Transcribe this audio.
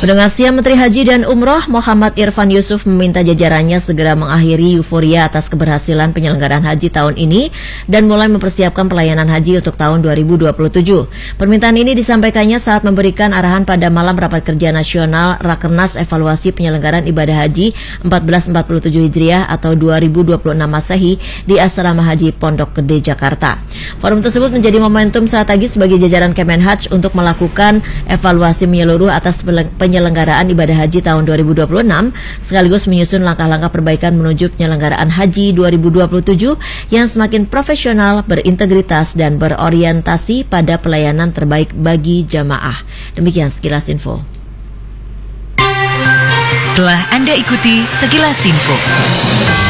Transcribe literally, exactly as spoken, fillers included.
Pendengar Siang, Menteri Haji dan Umroh Muhammad Irfan Yusuf meminta jajarannya segera mengakhiri euforia atas keberhasilan penyelenggaraan haji tahun ini dan mulai mempersiapkan pelayanan haji untuk tahun dua ribu dua puluh tujuh. Permintaan ini disampaikannya saat memberikan arahan pada malam rapat kerja nasional Rakernas Evaluasi Penyelenggaraan Ibadah Haji seribu empat ratus empat puluh tujuh Hijriah atau dua ribu dua puluh enam Masehi di Asrama Haji Pondok Gede, Jakarta. Forum tersebut menjadi momentum strategis bagi jajaran Kemenhaj untuk melakukan evaluasi menyeluruh atas penyelenggaraan ibadah haji tahun dua ribu dua puluh enam, sekaligus menyusun langkah-langkah perbaikan menuju penyelenggaraan haji dua ribu dua puluh tujuh yang semakin profesional, berintegritas, dan berorientasi pada pelayanan terbaik bagi jamaah. Demikian sekilas info. Telah Anda ikuti sekilas info.